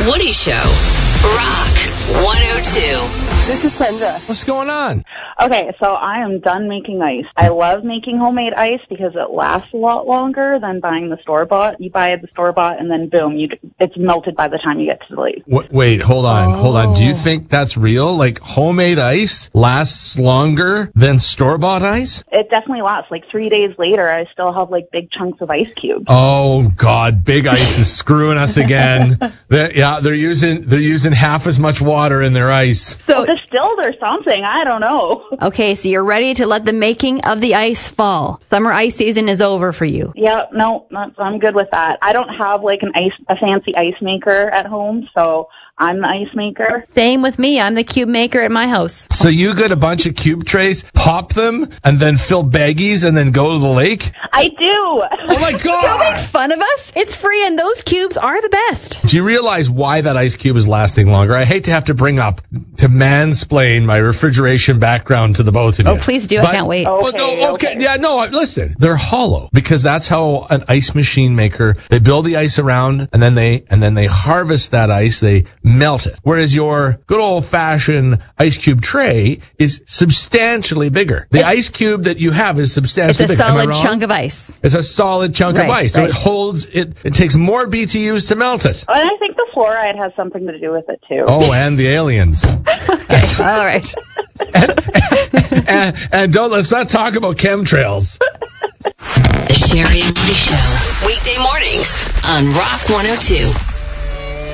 Woody Show. Rock 102. This is Sandra. What's going on? Okay, so I am done making ice. I love making homemade ice because it lasts a lot longer than buying the store-bought. You buy the store-bought and then boom, it's melted by the time you get to the lake. Wait, hold on. Do you think that's real? Like, homemade ice lasts longer than store-bought ice? It definitely lasts. Like 3 days later, I still have like big chunks of ice cubes. Oh God, Big Ice is screwing us again. They're using half as much water in their ice. So distilled or something, I don't know. Okay, so you're ready to let the making of the ice fall. Summer ice season is over for you. Yeah, no, I'm good with that. I don't have like a fancy ice maker at home, so I'm the ice maker. Same with me. I'm the cube maker at my house. So you get a bunch of cube trays, pop them, and then fill baggies and then go to the lake? I do. Oh my God! Don't make fun of us. It's free and those cubes are the best. Do you realize why that ice cube is lasting longer? I hate to have to mansplain my refrigeration background to the both of you. Oh, please do. I can't wait. Okay. Yeah, no, listen. They're hollow because that's how an ice machine maker, they build the ice around and then they harvest that ice, they melt it. Whereas your good old-fashioned ice cube tray is substantially bigger. The ice cube that you have is substantially bigger. It's a solid chunk of ice. It's a solid chunk of ice. So Right. it holds, it takes more BTUs to melt it. And I think the fluoride has something to do with it too. Oh, and the aliens. All right. and let's not talk about chemtrails. The Sherry and Woody Show. Weekday mornings on Rock 102.